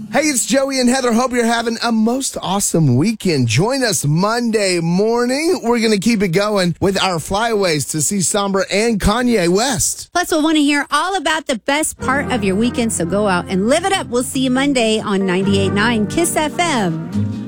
Hey, it's Joey and Heather. Hope you're having a most awesome weekend. Join us Monday morning. We're going to keep it going with our flyaways to see Sombra and Kanye West. Plus, we'll want to hear all about the best part of your weekend, so go out and live it up. We'll see you Monday on 98.9 KISS FM.